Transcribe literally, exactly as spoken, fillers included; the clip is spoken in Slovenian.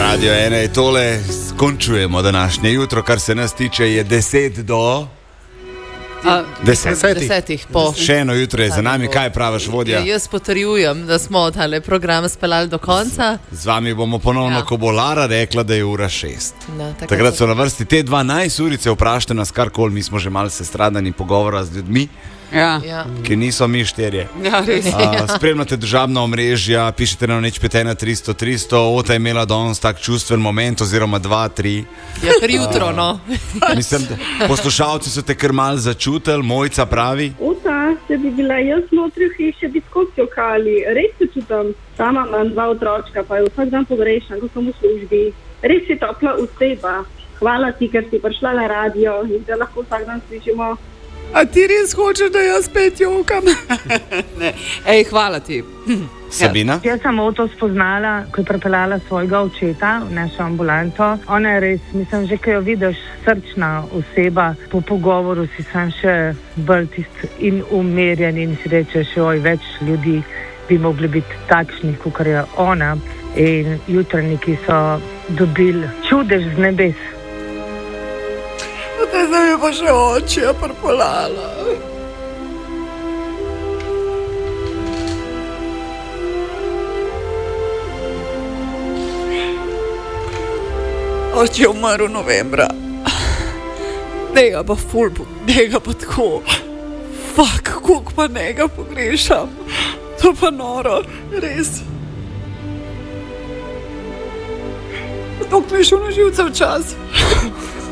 Radio ena je tole, končujemo današnje jutro, kar se nas tiče, je deset do... A, Deset. desetih po. Še eno jutro je za nami, kaj praviš, vodja? Ja, jaz potrjujem, da smo tale program speljali do konca. Z, z vami bomo ponovno, Ja. ko bo Lara rekla, da je ura šest. No, takrat Takrat so na vrsti te dvanajst urice, vprašajte nas karkoli, mi smo že malce stradani pogovora z ljudmi, Ja, Ja. ki niso mi štirje. ja res. A, spremljate državna omrežja, pišete na nič pet ena tristo tristo, Ota je imela danes tak čustven moment, oziroma dva, tri. Ja, ker jutro, no. Mislim, da poslušalci so te kar mal začutili, Mojca pravi. Ota, če bi bila jaz notri v hiši, bi skozi jokali. Res se čutim, sama imam dva otročka, pa je vsak dan pogrešam, ko sem v službi. Res je topla oseba. Hvala ti, ker si prišla na radio in da lahko vsak dan slišimo. A ti res hočeš, da jaz spet jokam? Ne. Ej, hvala ti. Sabina? Jaz sem Oto spoznala, ko je prepeljala svojega očeta v našo ambulanto. Ona je res, mislim, že ko jo vidiš, srčna oseba. Po pogovoru si sam še bolj tist in umerjen in si rečeš, oj, več ljudi bi mogli biti takšni, kot je ona. In jutranjiki so dobili čudež z nebes. Zdaj sem jo pa še očija prepolala. Oče je umrl novembra. Njega pa ful, njega pa tako. Fak, koliko pa njega pogrešam. To pa noro, res. Dok mi je šel na živce včas.